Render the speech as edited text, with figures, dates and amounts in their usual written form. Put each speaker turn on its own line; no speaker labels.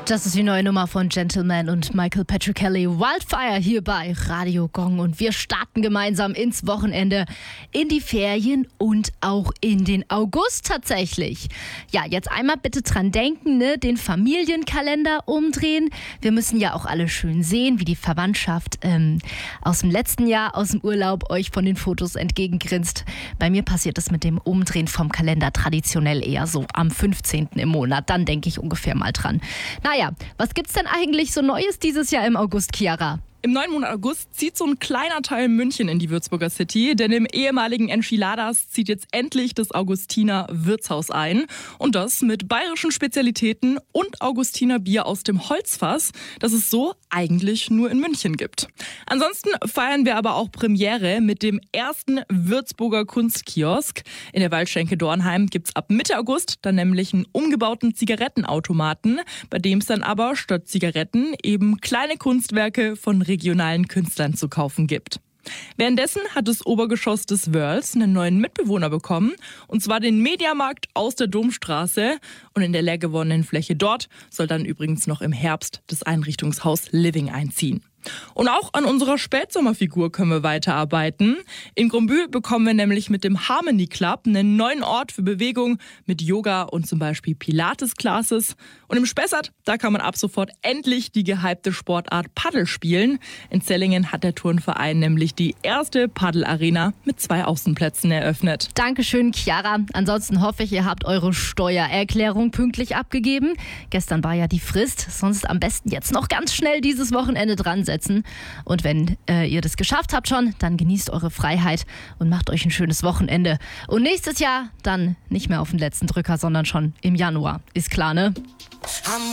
Das ist die neue Nummer von Gentleman und Michael Patrick Kelly. Wildfire hier bei Radio Gong. Und wir starten gemeinsam ins Wochenende, in die Ferien und auch in den August tatsächlich. Ja, jetzt einmal bitte dran denken, den Familienkalender umdrehen. Wir müssen ja auch alle schön sehen, wie die Verwandtschaft aus dem letzten Jahr, aus dem Urlaub, euch von den Fotos entgegengrinst. Bei mir passiert es mit dem Umdrehen vom Kalender traditionell eher so am 15. im Monat. Dann denke ich ungefähr mal dran. Naja, was gibt's denn eigentlich so Neues dieses Jahr im August, Chiara?
Im neuen Monat August zieht so ein kleiner Teil München in die Würzburger City, denn im ehemaligen Enchiladas zieht jetzt endlich das Augustiner Wirtshaus ein. Und das mit bayerischen Spezialitäten und Augustiner Bier aus dem Holzfass, das es so eigentlich nur in München gibt. Ansonsten feiern wir aber auch Premiere mit dem ersten Würzburger Kunstkiosk. In der Waldschenke Dornheim gibt's ab Mitte August dann nämlich einen umgebauten Zigarettenautomaten, bei dem es dann aber statt Zigaretten eben kleine Kunstwerke von regionalen Künstlern zu kaufen gibt. Währenddessen hat das Obergeschoss des Wörls einen neuen Mitbewohner bekommen, und zwar den Mediamarkt aus der Domstraße. Und in der leer gewordenen Fläche dort soll dann übrigens noch im Herbst das Einrichtungshaus Living einziehen. Und auch an unserer Spätsommerfigur können wir weiterarbeiten. In Grombühl bekommen wir nämlich mit dem Harmony Club einen neuen Ort für Bewegung mit Yoga und zum Beispiel Pilates-Classes. Und im Spessart, da kann man ab sofort endlich die gehypte Sportart Paddel spielen. In Zellingen hat der Turnverein nämlich die erste Paddelarena mit 2 Außenplätzen eröffnet.
Dankeschön, Chiara. Ansonsten hoffe ich, ihr habt eure Steuererklärung pünktlich abgegeben. Gestern war ja die Frist, sonst am besten jetzt noch ganz schnell dieses Wochenende dran setzen. Und wenn ihr das geschafft habt schon, dann genießt eure Freiheit und macht euch ein schönes Wochenende. Und nächstes Jahr dann nicht mehr auf den letzten Drücker, sondern schon im Januar. Ist klar, ne?